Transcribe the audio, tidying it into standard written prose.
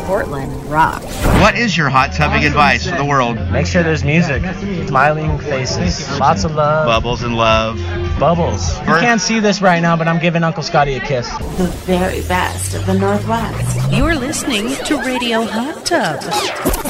Portland rock. What is your hot tubbing advice for the world? Make sure there's music, smiling faces, lots of love. Bubbles and love. Bubbles. You can't see this right now, but I'm giving Uncle Scotty a kiss. The very best of the Northwest. You're listening to Radio Hot Tub.